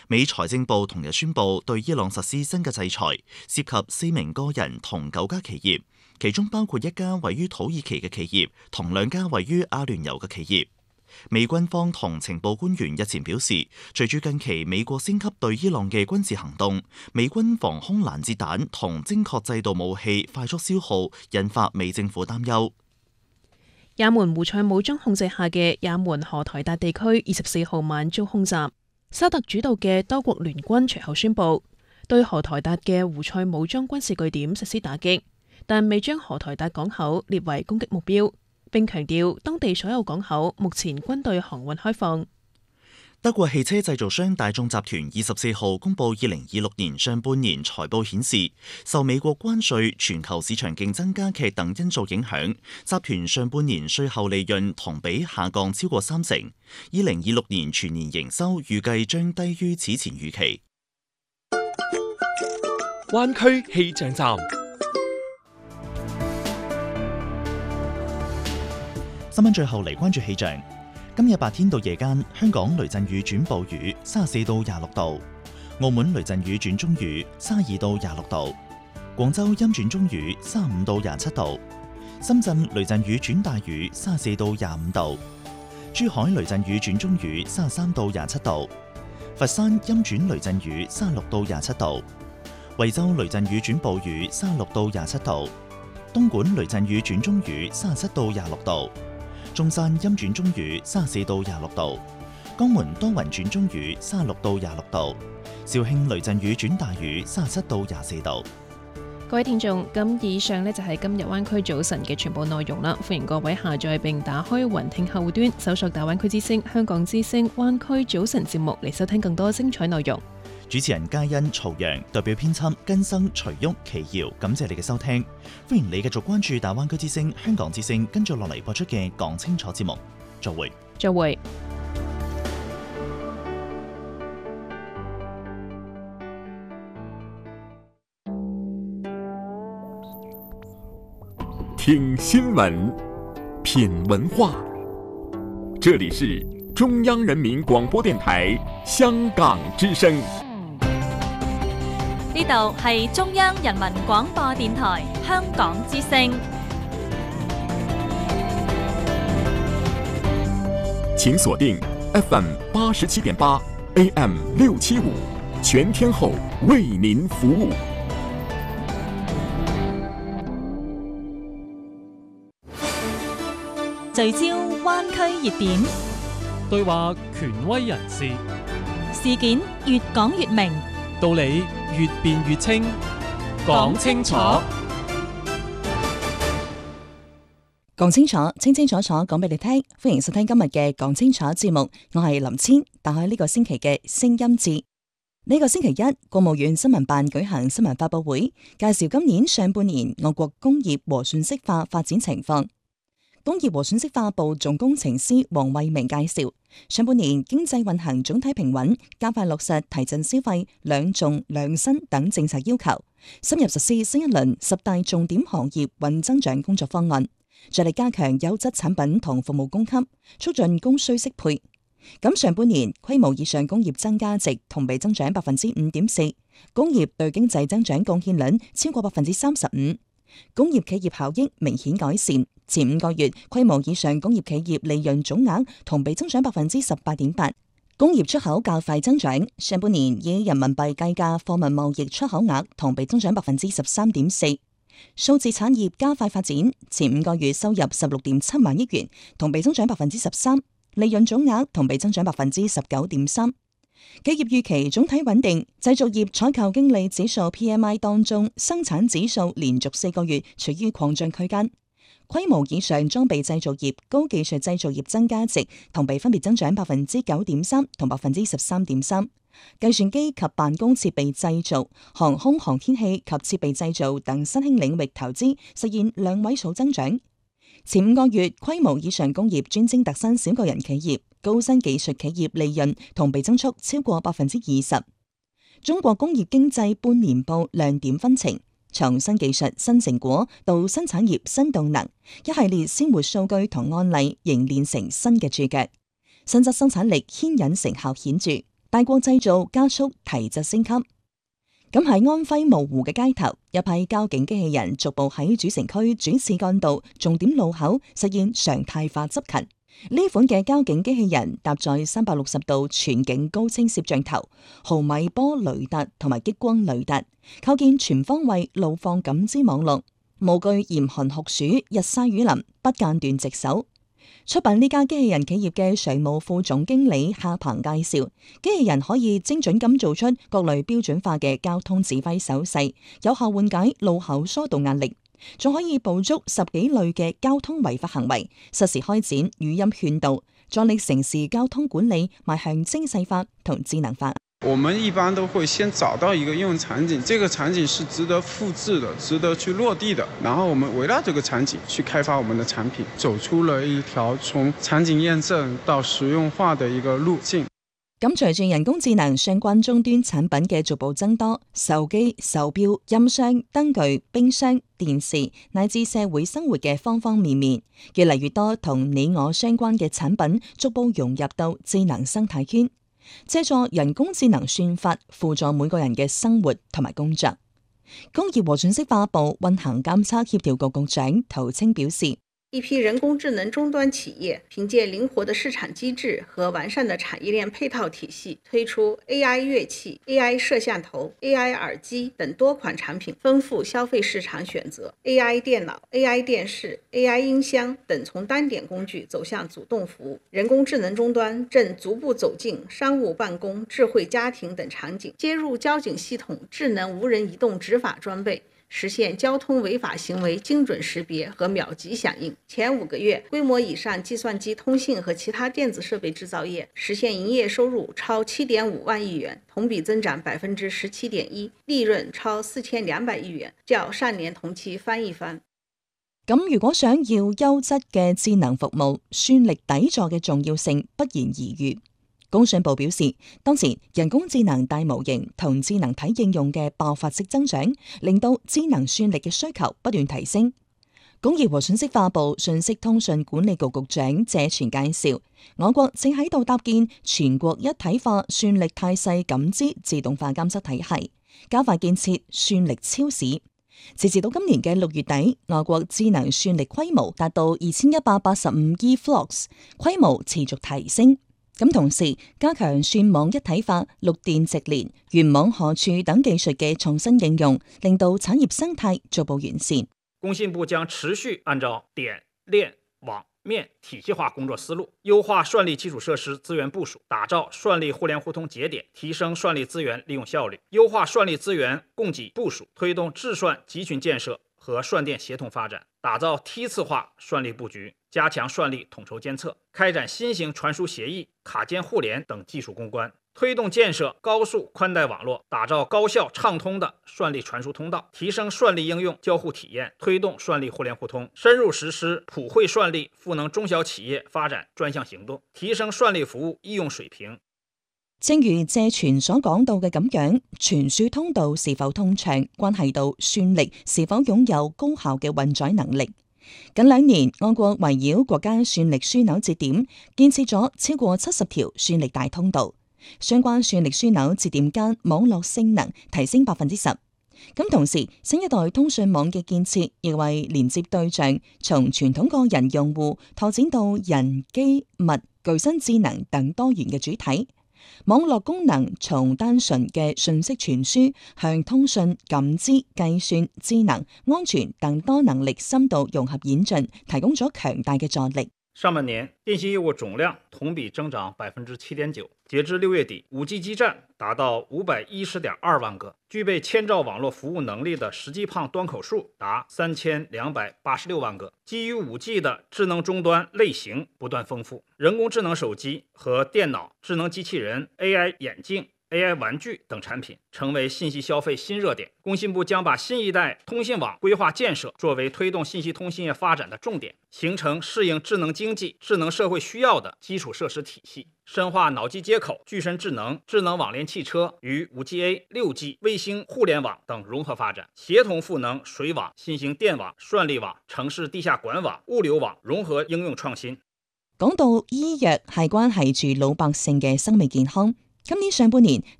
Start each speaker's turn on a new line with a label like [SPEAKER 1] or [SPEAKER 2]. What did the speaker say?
[SPEAKER 1] 美財政部同日宣布對伊朗實施新嘅制裁，涉及4名個人同9家企業，其中包括1家位於土耳其嘅企業同2家位於阿聯酋嘅企業。美軍方同情報官員日前表示，隨住近期美國升級對伊朗嘅軍事行動，美軍防空攔截彈同精確制導武器快速消耗，引發美政府擔憂。
[SPEAKER 2] 也門胡塞武裝控制下嘅也門荷台達地區24號晚遭空襲，沙特主導嘅多國聯軍隨後宣布對荷台達嘅胡塞武裝軍事據點實施打擊，但未將荷台達港口列為攻擊目標，並強調當地所有港口目前均對航運開放。
[SPEAKER 1] 德國汽車製造商大眾集團24號公佈2026年上半年財報顯示，受美國關稅、全球市場競爭加劇等因素影響，集團上半年稅後利潤同比下降超過30%。2026年全年營收預計將低於此前預期。
[SPEAKER 3] 灣區氣象站。
[SPEAKER 1] 新聞最後嚟關注氣象。今日白天到夜間，香港雷陣雨轉暴雨，34到26度；澳門雷陣雨轉中雨，32到26度；廣州陰轉中雨，35到27度；深圳雷陣雨轉大雨，34到25度；珠海雷陣雨轉中雨，33到27度；佛山陰轉雷陣雨，36到27度；惠州雷陣雨轉暴雨，36到27度；東莞雷陣雨轉中雨，37到26度。中山陰轉中雨34到26度，江門多雲轉中雨36到26度，肇慶雷陣雨轉大雨37到24度。
[SPEAKER 2] 各位聽眾，咁以上呢就係今日灣區早晨嘅全部內容啦。歡迎各位下載並打開雲聽後端，搜索大灣區之聲、香港之聲、灣區早晨節目嚟收聽更多精彩內容。
[SPEAKER 1] 主持人嘉欣、曹陽，代表編輯根生、徐旭、奇瑤，感謝你嘅收聽。歡迎你繼續關注大灣區之聲、香港之聲，跟住落嚟播出嘅講清楚節目。再會。
[SPEAKER 2] 再會。
[SPEAKER 3] 聽新聞，品文化。這裡是中央人民廣播電台香港之聲。
[SPEAKER 4] 呢度係中央人民廣播電台香港之聲。
[SPEAKER 3] 請鎖定 FM 87.8 AM 675，全天候為您服務。
[SPEAKER 4] 聚焦灣區熱點，
[SPEAKER 5] 對話權威人士，
[SPEAKER 4] 事件越講越明，
[SPEAKER 5] 道理越辯越清，講清楚，
[SPEAKER 6] 講清楚，清清楚楚講俾你聽。歡迎收聽今日嘅講清楚節目，我係林千，打開呢個星期嘅聲音節。呢個星期一，國務院新聞辦舉行新聞發佈會，介紹今年上半年我國工業和信息化發展情況。工業和信息化部總工程師黃慧明介紹，上半年經濟運行總體平穩，加快落實提振消費、兩重兩新等政策要求，深入實施新一輪10大重點行業穩增長工作方案，着力加強優質產品同服務供給，促進供需適配。咁上半年規模以上工業增加值同比增長5.4%，工業對經濟增長貢獻率超過35%，工業企業效益明顯改善。前5個月規模以上工業企業利潤總額同比增長18.8%，工業出口較快增長。上半年以人民幣計價貨物貿易出口額同比增長13.4%。數字產業加快發展，前5個月收入16.7萬億元，同比增長13%，利潤總額同比增長19.3%。企業預期總體穩定，製造業採購經理指數 PMI 當中，生產指數連續4個月處於擴張區間。規模以上裝備製造業、高技術製造業增加值同比分別增長9.3%同13.3%。計算機及辦公設備製造、航空航天器及設備製造等新興領域投資實現2位數增長。前5個月規模以上工業專精特新小個人企業、高新技術企業利潤同比增速超過20%。中國工業經濟半年報亮點紛呈。從新技術新成果到新產業新動能，一系列鮮活數據同案例凝練成新嘅注腳，新質生產力牽引成效顯著。 大國製造加速提質升級。咁喺安徽蕪湖嘅街頭，一批交警機器人逐步喺主城區主次幹道重點路口實現常態化執勤。呢款嘅交警機器人搭載360度全景高清攝像頭、毫米波雷達同埋激光雷達，構建全方位路況感知網絡，無懼嚴寒酷暑、日曬雨淋，不間斷值守。出品呢家機器人企業嘅常務副總經理夏鵬介紹，機器人可以精準咁做出各類標準化嘅交通指揮手勢，有效緩解路口疏導壓力，仲可以捕捉10幾類嘅交通違法行為，實時開展語音勸導，助力城市交通管理邁向精細化同智能化。
[SPEAKER 7] 我們一般都會先找到一個應用場景，這個場景是值得複製的，值得去落地的，然後我們圍繞這個場景去開發我們的產品，走出了一條從場景驗證到實用化的一個路徑。
[SPEAKER 6] 咁隨住人工智能相關終端產品嘅逐步增多，手機、手錶、音箱、燈具、冰箱、電視乃至社會生活嘅方方面面，越嚟越多同你我相關嘅產品逐步融入到智能生態圈。借助人工智能算法輔助每個人嘅生活同埋工作。工業和信息化部運行監測協調局局長陶青表示，
[SPEAKER 8] 一批人工智能終端企業憑借靈活的市場機制和完善的產業鏈配套體系，推出 AI 樂器、AI 攝像頭、AI 耳機等多款產品，豐富消費市場選擇。AI 電腦、AI 電視、AI 音箱等從單點工具走向主動服務。人工智能終端正逐步走進商務辦公、智慧家庭等場景，接入交警系統智能無人移動執法裝備，實現交通違法行為精準識別和秒級響應。前5個月，規模以上計算機通信和其他電子設備製造業實現營業收入超7.5萬億元，同比增長17.1%，利潤超4200億元，較上年同期翻一番。
[SPEAKER 6] 咁如果想要優質嘅智能服務，算力底座嘅重要性不言而喻。工信部表示，當前人工智能大模型同智能體應用嘅爆發式增長，令到智能算力嘅需求不斷提升。工業和信息化部信息通訊管理局局長謝全介紹，我國正喺度搭建全國一體化算力態勢感知自動化監測體系，加快建設算力超市。截至到今年嘅6月底，我國智能算力規模達到2185 EFLOPS， 規模持續提升。咁同時加強算網一體化、陸電直連、原網荷儲等技術嘅創新應用，令到產業生態逐步完善。
[SPEAKER 9] 工信部將持續按照點、鏈、網、面體系化工作思路，優化算力基礎設施資源部署，打造算力互聯互通節點，提升算力資源利用效率，優化算力資源供給部署，推動智算集群建設和算電協同發展，打造梯次化算力布局，加強算力統籌監測，開展新型傳輸協議、卡件互聯等技術攻關，推動建設高速寬帶網絡，打造高效暢通的算力傳輸通道，提升算力應用交互體驗，推動算力互聯互通，深入實施普惠算力賦能中小企業發展專項行動，提升算力服務應用水平。
[SPEAKER 6] 正如謝全所講到嘅咁樣，傳輸通道是否通暢，關係到算力是否擁有高效嘅運載能力。近2年，我國圍繞國家算力樞紐節點，建設咗超過70條算力大通道，相關算力樞紐節點間網絡性能提升10%。咁同時，新一代通訊網嘅建設亦為連接對象從傳統個人用戶拓展到人機物具身智能等多元嘅主體。網絡功能從單純嘅信息傳輸向通訊、感知、計算、智能、安全等多能力深度融合演進，提供咗強大嘅助力。
[SPEAKER 9] 上半年電信業務總量同比增長7.9%，截至6月底，5G 基站達到510.2萬個，具備千兆網絡服務能力的實際胖端口數達3286萬個。基於 5G 的智能終端類型不斷豐富，人工智能手機和電腦、智能機器人、AI 眼鏡、AI 玩具等產品成為信息消費新熱點。工信部將把新一代通信網規劃建設作為推動信息通信業發展的重點，形成適應智能經濟、智能社會需要的基礎設施體系，深化腦機接口、具身智能、智能網聯汽車與 5G-A、6G、衛星互聯網等融合發展，協同賦能水網、新型電網、算力網、城市地下管網、物流網融合應用創新。
[SPEAKER 6] 講到醫藥係關係住老百姓嘅生命健康。 今年上半年